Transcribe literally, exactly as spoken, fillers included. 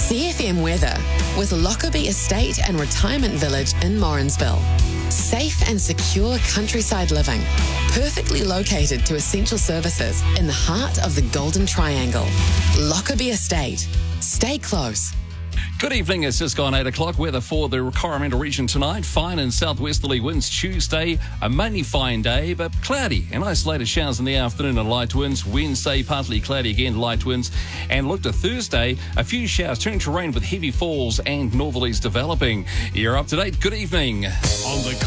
C F M weather with Lockerbie Estate and Retirement Village in Morrinsville. Safe and secure countryside living, perfectly located to essential services in the heart of the Golden Triangle. Lockerbie Estate. Stay close. Good evening, it's just gone eight o'clock. Weather for the Coromandel region tonight. Fine and southwesterly winds Tuesday. A mainly fine day, but cloudy and isolated showers in the afternoon and light winds. Wednesday, partly cloudy again, light winds. And look to Thursday, a few showers turning to rain with heavy falls and northerlies developing. You're up to date. Good evening. On the